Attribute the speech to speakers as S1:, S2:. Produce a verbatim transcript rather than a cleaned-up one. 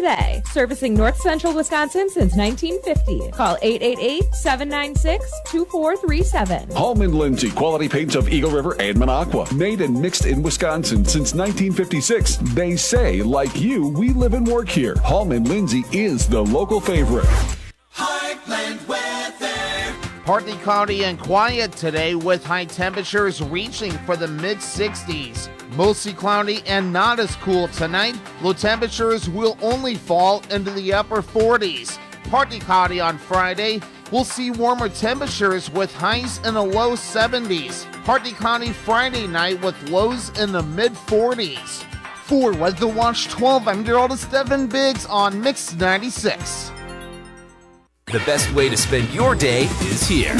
S1: today. Servicing North Central Wisconsin since nineteen fifty. Call eight eight eight, seven nine six, two four three seven.
S2: Hallman Lindsay, quality paints of Eagle River and Minocqua. Made and mixed in Wisconsin since nineteen fifty-six. They say, like you, we live and work here. Hallman Lindsay is the local favorite.
S3: Heartland weather.
S4: Partly cloudy and quiet today with high temperatures reaching for the mid sixties. Mostly cloudy and not as cool tonight. Low temperatures will only fall into the upper forties. Partly cloudy on Friday. We'll see warmer temperatures with highs in the low seventies. Partly cloudy Friday night with lows in the mid forties. For Weather Watch twelve, I'm Gerald Stephen Biggs on Mix ninety-six.
S5: The best way to spend your day is here.